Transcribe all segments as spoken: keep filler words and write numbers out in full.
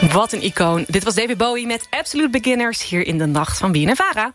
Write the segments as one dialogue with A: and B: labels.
A: Wat een icoon. Dit was David Bowie met Absolute Beginners hier in de nacht van B N N Vara.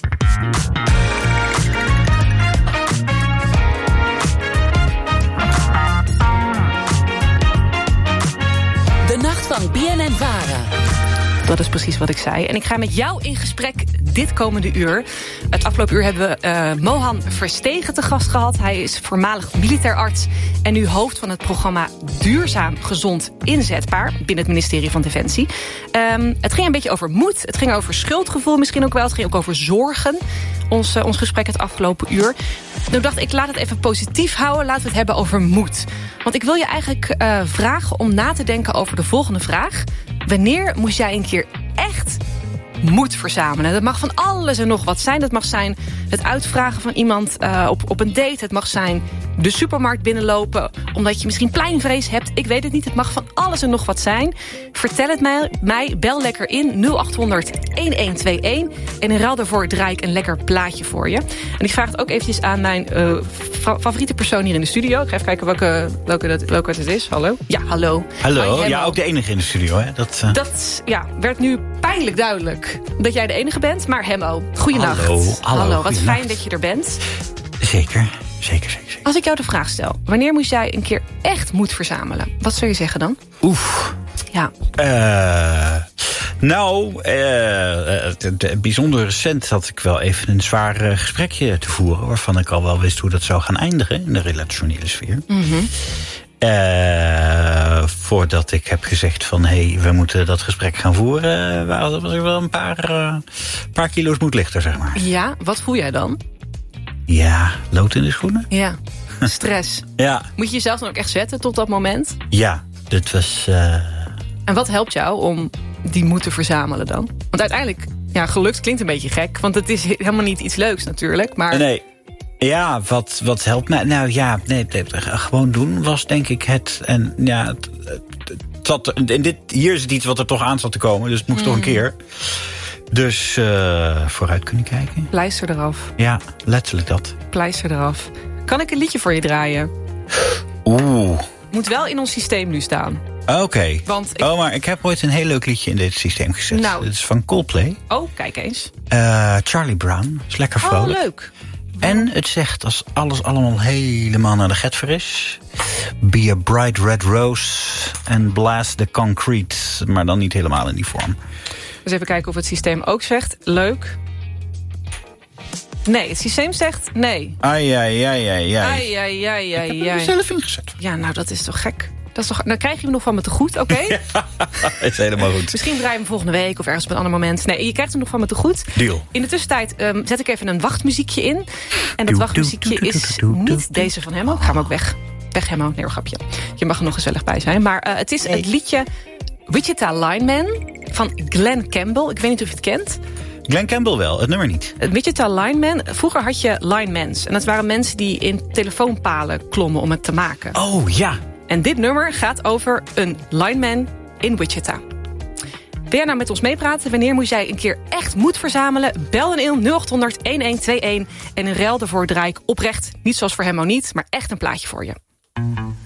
B: De nacht van B N N Vara.
A: Dat is precies wat ik zei. En ik ga met jou in gesprek dit komende uur. Het afgelopen uur hebben we uh, Mohan Verstegen te gast gehad. Hij is voormalig militair arts en nu hoofd van het programma Duurzaam Gezond Inzetbaar binnen het ministerie van Defensie. Um, het ging een beetje over moed, het ging over schuldgevoel misschien ook wel. Het ging ook over zorgen, ons, uh, ons gesprek het afgelopen uur. Toen dacht ik, laat het even positief houden. Laten we het hebben over moed. Want ik wil je eigenlijk uh, vragen om na te denken over de volgende vraag. Wanneer moest jij een keer echt moed verzamelen? Dat mag van alles en nog wat zijn. Dat mag zijn het uitvragen van iemand uh, op, op een date. Het mag zijn de supermarkt binnenlopen omdat je misschien pleinvrees hebt. Ik weet het niet. Het mag van alles en nog wat zijn. Vertel het mij. mij bel lekker in nul acht honderd een een twee een. En in ruil daarvoor draai ik een lekker plaatje voor je. En ik vraag het ook eventjes aan mijn uh, fa- favoriete persoon hier in de studio. Ik ga even kijken welke, welke, dat, welke het is. Hallo? Ja, hallo.
C: Hallo. Ja, ook de enige in de studio, hè? Dat, uh...
A: dat ja, werd nu pijnlijk duidelijk dat jij de enige bent. Maar Hemmo, goeienacht.
C: Hallo. Hallo,
A: hallo wat
C: goeienacht.
A: fijn dat je er bent.
C: Zeker. Zeker, zeker, zeker.
A: Als ik jou de vraag stel, wanneer moest jij een keer echt moed verzamelen? Wat zou je zeggen dan?
C: Oef.
A: Ja.
C: Uh, nou, uh, bijzonder recent had ik wel even een zwaar uh, gesprekje te voeren, waarvan ik al wel wist hoe dat zou gaan eindigen in de relationele sfeer.
A: Mm-hmm.
C: Uh, voordat ik heb gezegd van, hé, hey, we moeten dat gesprek gaan voeren, uh, was ik wel een paar, uh, paar kilo's moed lichter, zeg maar.
A: Ja, wat voel jij dan?
C: Ja, lood in de schoenen.
A: Ja, stress.
C: Ja.
A: Moet je jezelf dan ook echt zetten tot dat moment?
C: Ja, dit was... Uh...
A: En wat helpt jou om die moed te verzamelen dan? Want uiteindelijk, ja, gelukt klinkt een beetje gek. Want het is helemaal niet iets leuks natuurlijk. Maar...
C: Nee, ja, wat, wat helpt mij? Nou ja, nee, gewoon doen was denk ik het. En ja, het, het zat, en dit, hier is het iets wat er toch aan zat te komen. Dus het moest mm. toch een keer. Dus uh, vooruit kunnen kijken.
A: Pleister eraf.
C: Ja, letterlijk dat.
A: Pleister eraf. Kan ik een liedje voor je draaien?
C: Oeh.
A: Moet wel in ons systeem nu staan.
C: Oké. Okay.
A: Ik...
C: Oh, maar ik heb ooit een heel leuk liedje in dit systeem gezet.
A: Nou.
C: Het is van Coldplay.
A: Oh, kijk eens.
C: Uh, Charlie Brown. Is lekker vrolijk.
A: Oh, leuk.
C: En het zegt, als alles allemaal helemaal naar de getver is... Be a bright red rose and blast the concrete. Maar dan niet helemaal in die vorm.
A: Dus even kijken of het systeem ook zegt. Leuk. Nee, het systeem zegt nee.
C: Ai, ai, ai, ai, ai.
A: Ai, ai, ai, ai,
C: Ik heb hem er zelf ingezet.
A: Ja, nou, dat is toch gek. Dat is toch, dan krijg je hem nog van me te goed, oké? Okay?
C: Ja, is helemaal goed.
A: Misschien draai je hem volgende week of ergens op een ander moment. Nee, je krijgt hem nog van me te goed.
C: Deal.
A: In de tussentijd um, zet ik even een wachtmuziekje in. En dat wachtmuziekje is niet deze van Hemmo. Ik ga hem ook weg. Weg, Hemmo. Nee, grapje. Je mag er nog gezellig bij zijn. Maar uh, het is het liedje Wichita Lineman van Glen Campbell. Ik weet niet of je het kent.
C: Glen Campbell wel, het nummer niet.
A: Wichita Lineman. Vroeger had je linemans. En dat waren mensen die in telefoonpalen klommen om het te maken.
C: Oh, ja.
A: En dit nummer gaat over een lineman in Wichita. Wil jij nou met ons meepraten? Wanneer moest jij een keer echt moed verzamelen? Bel dan in nul acht honderd een een twee een. En in ruil daarvoor draai ik oprecht, niet zoals voor Hemmo niet, maar echt een plaatje voor je.